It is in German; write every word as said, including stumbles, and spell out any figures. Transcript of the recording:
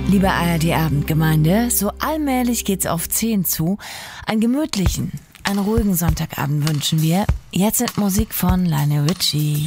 Liebe A R D-Abendgemeinde, so allmählich geht's auf zehn zu. Einen gemütlichen, einen ruhigen Sonntagabend wünschen wir. Jetzt sind Musik von Lionel Richie.